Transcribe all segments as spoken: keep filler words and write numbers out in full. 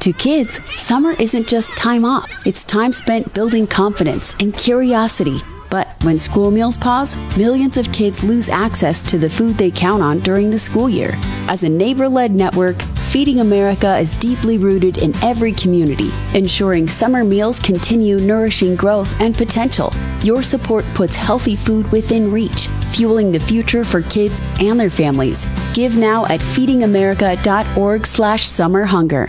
To kids, summer isn't just time off. It's time spent building confidence and curiosity. But when school meals pause, millions of kids lose access to the food they count on during the school year. As a neighbor-led network, Feeding America is deeply rooted in every community, ensuring summer meals continue nourishing growth and potential. Your support puts healthy food within reach, fueling the future for kids and their families. Give now at feedingamerica.org slash summer hunger.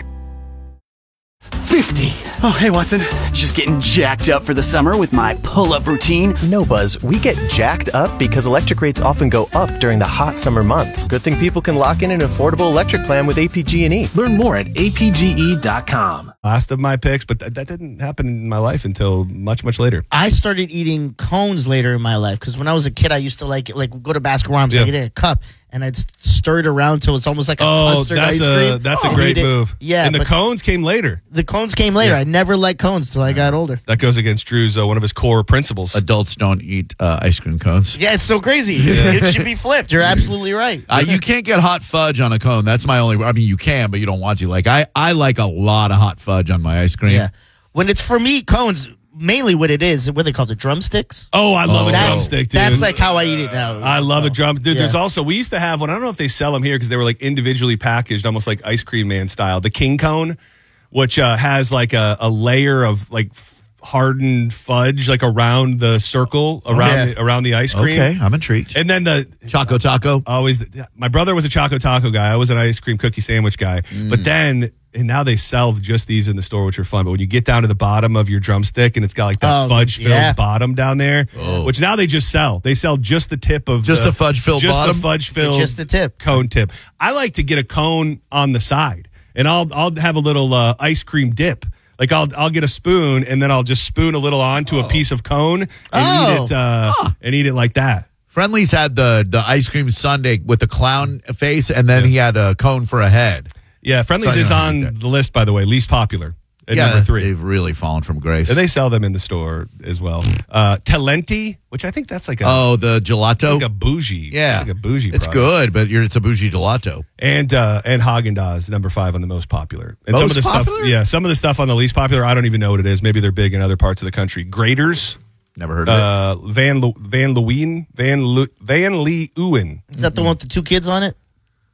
fifty. Oh, hey, Watson. Just getting jacked up for the summer with my pull-up routine. No, Buzz. We get jacked up because electric rates often go up during the hot summer months. Good thing people can lock in an affordable electric plan with A P G and E. Learn more at A P G E dot com. Last of my picks, but th- that didn't happen in my life until much, much later. I started eating cones later in my life because when I was a kid, I used to like like go to Baskin-Robbins, Yeah. like, get a cup, and I'd stir it around till it's almost like a Oh, custard that's ice a cream. that's Oh. a great Eat it. move. Yeah, and the but cones came later. the cones came later. Yeah. I never liked cones till I got older. That goes against Drew's uh, one of his core principles. Adults don't eat uh, ice cream cones. Yeah, it's so crazy. It should be flipped. You're absolutely right. Uh, you can't get hot fudge on a cone. That's my only. I mean, you can, but you don't want to. Like I, I like a lot of hot fudge on my ice cream. Yeah. When it's for me, cones, mainly what it is, what they call the drumsticks. Oh, I love Oh. a That's, drumstick, dude. that's like how I eat it now. I love a drum. Dude, Yeah. there's also, we used to have one. I don't know if they sell them here because they were like individually packaged, almost like Ice Cream Man style. The King Cone, which uh, has like a, a layer of like f- hardened fudge like around the circle, around, yeah. the, around the ice cream. Okay, I'm intrigued. And then the Choco taco. always, my brother was a Choco Taco guy. I was an ice cream cookie sandwich guy. But then, and now they sell just these in the store, which are fun. But when you get down to the bottom of your drumstick and it's got like that Oh, fudge filled yeah. bottom down there, which now they just sell. They sell just the tip of Just the, the fudge-filled just bottom? the fudge filled, Just the tip. cone tip. I like to get a cone on the side, and I'll I'll have a little uh, ice cream dip. Like I'll I'll get a spoon and then I'll just spoon a little onto a piece of cone and Oh. eat it uh, and eat it like that. Friendly's had the the ice cream sundae with the clown face, and then he had a cone for a head. Yeah, Friendly's So I is know how to on eat that. the list, by the way, least popular at yeah, number three. they've really fallen from grace. And they sell them in the store as well. Uh, Talenti, which I think that's like a oh, the gelato. like a bougie. yeah, it's like a bougie. It's product. good, but you're, it's a bougie gelato. And uh, and Haagen-Dazs, number five on the most popular. And Most some of the popular? stuff, yeah, some of the stuff on the least popular, I don't even know what it is. Maybe they're big in other parts of the country. Graders, Never heard of it. uh, Van Lu- Van Leeuwen, Van Lu- Van Leeuwen. Is that the one with the two kids on it?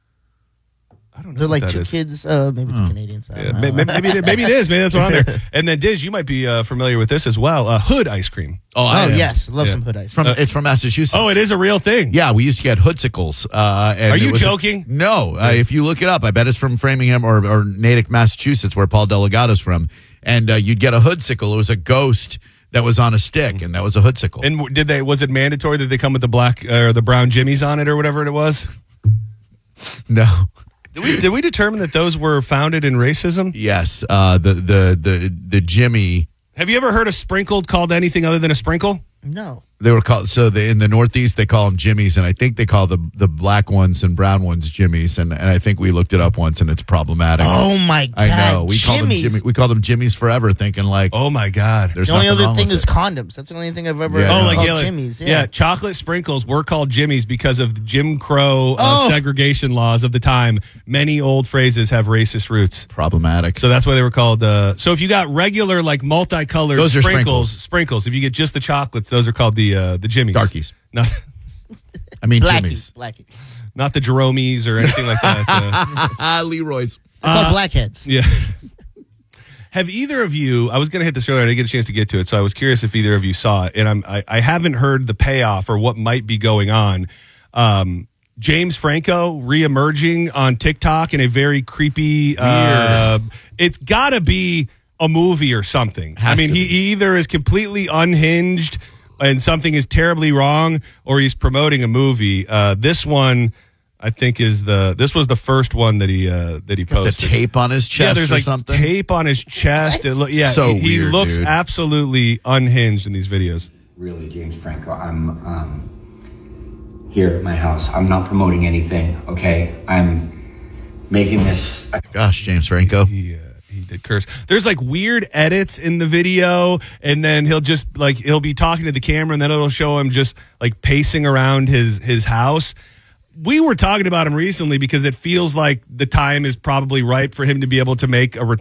I don't know. They're what like that two is. kids. Uh, maybe it's Canadian side. Yeah, maybe, maybe, it, maybe it is. Maybe that's one on there. And then Diz, you might be uh, familiar with this as well. Uh, Hood ice cream. oh, Oh, I am. yes. Love Yeah. some hood ice. It's from it's from Massachusetts. Oh, it is a real thing. Yeah, we used to get hoodsicles. Uh, and Are it you was a- joking? no. Uh, if you look it up, I bet it's from Framingham or, or Natick, Massachusetts, where Paul Delgado's from. And uh, you'd get a hoodsicle. It was a ghost that was on a stick, and that was a hoodsicle. And w- did they? Was it mandatory that they come with the black uh, or the brown jimmies on it or whatever it was? no. Did we, did we determine that those were founded in racism? Yes. Uh, the, the, the, the Jimmy, Have you ever heard a sprinkled called anything other than a sprinkle? No. they were called, so the, in the Northeast, they call them Jimmies, and I think they call the, the black ones and brown ones Jimmies. And, and I think we looked it up once, and it's problematic. Oh, my God. I know. We call them Jimmy's. Jimmy. We call them Jimmies forever, thinking like Oh my God! there's The only nothing other wrong thing with is it. condoms. That's the only thing I've ever Yeah. heard Oh, like, called yeah, like- Jimmy's. yeah. Yeah. chocolate sprinkles were called Jimmies because of the Jim Crow uh, Oh. segregation laws of the time. Many old phrases have racist roots. problematic. So that's why they were called. Uh, so if you got regular, like multicolored Those are sprinkles, sprinkles. sprinkles. If you get just the chocolates, those are called the uh, the Jimmies. Darkies. Not, I mean, Blackies. Jimmy's. Blackies. not the Jeromies or anything like that. Uh, Ah, Leroy's. They're called blackheads. yeah. Have either of you? I was going to hit this earlier. I didn't get a chance to get to it, so I was curious if either of you saw it. And I'm, I, I haven't heard the payoff or what might be going on. Um, James Franco reemerging on TikTok in a very creepy. Uh, it's got to be a movie or something. Has I mean, to he, be. he either is completely unhinged and something is terribly wrong, or he's promoting a movie. Uh, this one, I think, is the this was the first one that he uh, that he The posted. tape on his chest Yeah, there's or like something. tape on his chest. It look, yeah, So he, he weird, looks dude. absolutely unhinged in these videos. Really, James Franco, I'm um, here at my house. I'm not promoting anything, okay? I'm making this. Gosh, James Franco. He uh, he did curse. There's like weird edits in the video, and then he'll just like he'll be talking to the camera, and then it'll show him just like pacing around his his house. We were talking about him recently because it feels like the time is probably ripe for him to be able to make a